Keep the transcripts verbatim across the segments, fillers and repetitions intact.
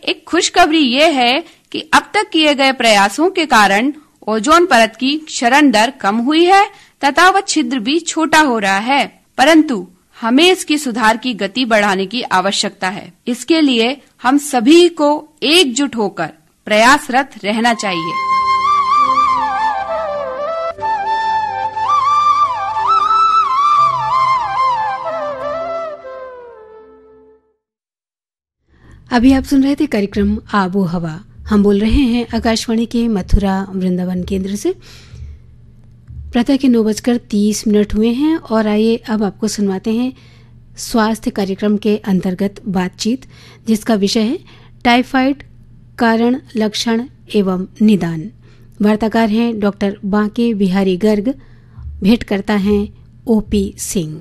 एक खुशखबरी ये है कि अब तक किए गए प्रयासों के कारण ओजोन परत की क्षरण दर कम हुई है तथा वह छिद्र भी छोटा हो रहा है, परंतु हमें इसकी सुधार की गति बढ़ाने की आवश्यकता है। इसके लिए हम सभी को एकजुट होकर प्रयासरत रहना चाहिए। अभी आप सुन रहे थे कार्यक्रम आबो हवा। हम बोल रहे हैं आकाशवाणी के मथुरा वृंदावन केंद्र से। प्रातः के नौ बजकर तीस मिनट हुए हैं और आइए अब आपको सुनवाते हैं स्वास्थ्य कार्यक्रम के अंतर्गत बातचीत, जिसका विषय है टाइफाइड कारण, लक्षण एवं निदान। वार्ताकार हैं डॉक्टर बांके बिहारी गर्ग। भेंट करता है ओपी सिंह।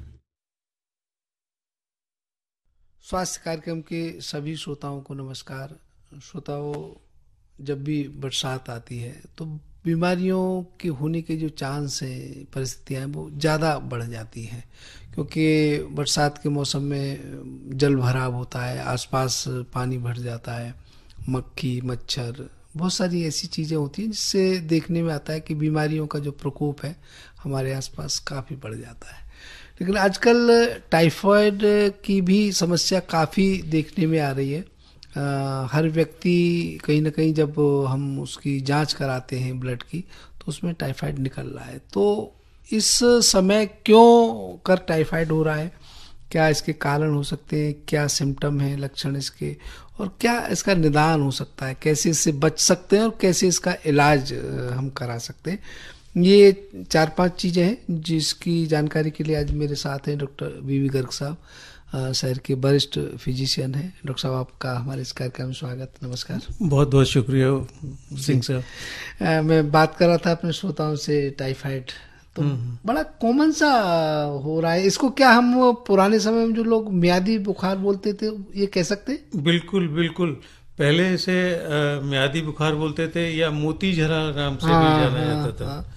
स्वास्थ्य कार्यक्रम के सभी श्रोताओं को नमस्कार। श्रोताओं, जब भी बरसात आती है तो बीमारियों के होने के जो चांस है, परिस्थितियाँ हैं, वो ज़्यादा बढ़ जाती हैं, क्योंकि बरसात के मौसम में जल भराव होता है, आसपास पानी भर जाता है, मक्खी मच्छर बहुत सारी ऐसी चीज़ें होती हैं जिससे देखने में आता है कि बीमारियों का जो प्रकोप है हमारे आसपास काफ़ी बढ़ जाता है। लेकिन आजकल टाइफाइड की भी समस्या काफ़ी देखने में आ रही है। आ, हर व्यक्ति कहीं ना कहीं जब हम उसकी जांच कराते हैं ब्लड की तो उसमें टाइफाइड निकल रहा है। तो इस समय क्यों कर टाइफाइड हो रहा है, क्या इसके कारण हो सकते हैं, क्या सिम्टम है, लक्षण इसके, और क्या इसका निदान हो सकता है, कैसे इससे बच सकते हैं और कैसे इसका इलाज हम करा सकते हैं। ये चार पांच चीज़ें हैं जिसकी जानकारी के लिए आज मेरे साथ हैं डॉक्टर वी वी गर्ग साहब, शहर के वरिष्ठ फिजिशियन हैं। डॉक्टर साहब, आपका हमारे इस कार्यक्रम में स्वागत, नमस्कार। बहुत बहुत शुक्रिया सिंह साहब। मैं बात कर रहा था अपने श्रोताओं से, टाइफाइड तो बड़ा कॉमन सा हो रहा है। इसको क्या हम पुराने समय में जो लोग म्यादी बुखार बोलते थे ये कह सकते हैं? बिल्कुल बिल्कुल, पहले इसे म्यादी बुखार बोलते थे या मोती झरा नाम से हाँ, भी जाना हाँ, जाता था। हाँ।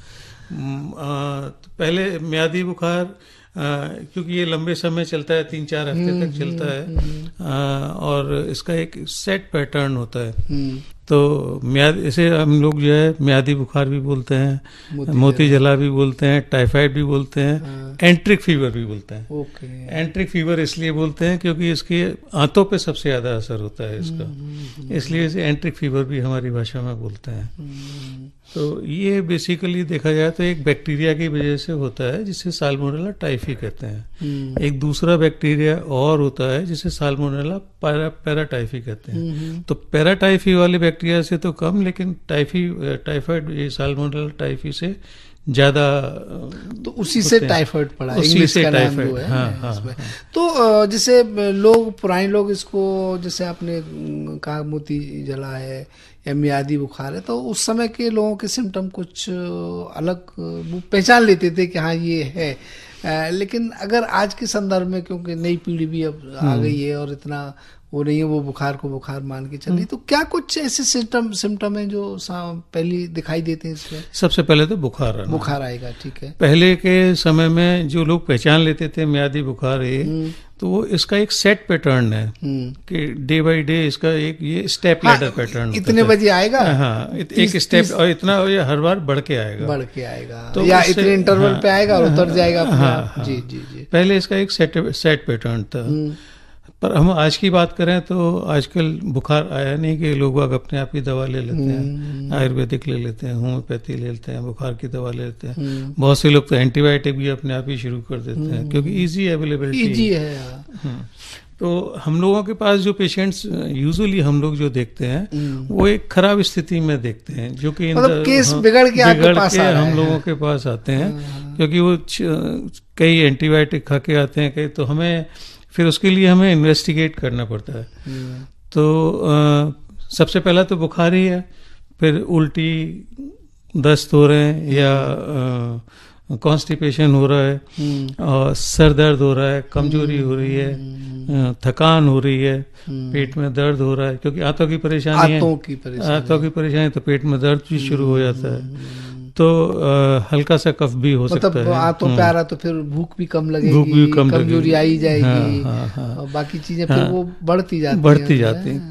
आ, तो पहले म्यादी बुखार आ, क्योंकि ये लंबे समय चलता है, तीन चार हफ्ते तक चलता है, आ, और इसका एक सेट पैटर्न होता है। तो म्याद इसे हम लोग जो है म्यादी बुखार भी बोलते हैं, मोती, मोती जला भी बोलते हैं, टाइफाइड भी बोलते हैं, हाँ। एंट्रिक फीवर भी बोलते हैं। ओके। एंट्रिक फीवर इसलिए बोलते हैं क्योंकि इसके आंतों पे सबसे ज्यादा असर होता है इसका, इसलिए इसे एंट्रिक फीवर भी हमारी भाषा में बोलते हैं। तो ये बेसिकली देखा जाए तो एक बैक्टीरिया की वजह से होता है जिसे साल्मोनेला टाइफी कहते हैं। एक दूसरा बैक्टीरिया और होता है जिसे साल्मोनेला पैरा पैराटाइफी कहते हैं। तो पैराटाइफी वाले बैक्टीरिया से तो कम, लेकिन टाइफी टाइफाइड ये साल्मोनेला टाइफी से ज्यादा, तो उसी से टाइफाइड पड़ा, उसी से टाइफाइड। हाँ, हाँ, हाँ। तो जैसे लोग, पुराने लोग इसको, जैसे आपने कहा मोती जला है या म्यादी बुखार है, तो उस समय के लोगों के सिम्टम कुछ अलग पहचान लेते थे कि हाँ ये है। आ, लेकिन अगर आज के संदर्भ में, क्योंकि नई पीढ़ी भी अब आ गई है और इतना वो नहीं है, वो बुखार को बुखार मान के चल रही, तो क्या कुछ ऐसे सिम्टम सिम्टम है जो पहले दिखाई देते हैं इसमें? सबसे पहले तो बुखार आना। बुखार आएगा, ठीक है। पहले के समय में जो लोग पहचान लेते थे म्यादी बुखार है, तो वो इसका एक सेट पैटर्न है कि डे बाय डे इसका एक ये स्टेप लैडर पैटर्न, इतने बजे आएगा, हाँ, एक स्टेप, और इतना हर बार बढ़ के आएगा बढ़ के आएगा तो या इतने इंटरवल पे आएगा और उतर जाएगा। हाँ, जी जी जी। पहले इसका एक सेट सेट पैटर्न था। पर हम आज की बात करें तो आजकल बुखार आया नहीं कि लोग अपने आप ही दवा ले लेते हैं, आयुर्वेदिक ले लेते हैं, होम्योपैथी ले लेते हैं, बुखार की दवा ले लेते हैं। बहुत से लोग तो एंटीबायोटिक भी अपने आप ही शुरू कर देते हैं क्योंकि इजी अवेलेबिलिटी इजी है। तो हम लोगों के पास जो पेशेंट्स यूजुअली हम लोग जो देखते हैं वो एक खराब स्थिति में देखते हैं, जो कि मतलब केस बिगड़ के बिगड़ के हम लोगों के पास आते हैं, क्योंकि वो कई एंटीबायोटिक खा के आते हैं, कई तो हमें फिर उसके लिए हमें इन्वेस्टिगेट करना पड़ता है। तो आ, सबसे पहला तो बुखार ही है, फिर उल्टी, दस्त हो रहे हैं या कॉन्स्टिपेशन हो रहा है, और सर दर्द हो रहा है, कमजोरी हो रही है, थकान हो रही है, पेट में दर्द हो रहा है, क्योंकि आंतों की परेशानी है, आंतों की परेशानी तो पेट में दर्द भी शुरू हो जाता है। तो आ, हल्का सा कफ भी हो मतलब सकता है, आंतों पे आ रहा तो फिर भूख भी कम लगेगी, भूख भी कम कमजोरी आई जाएगी, हाँ, हाँ, हाँ, और बाकी चीजें फिर वो बढ़ती जाती बढ़ती जाती हैं।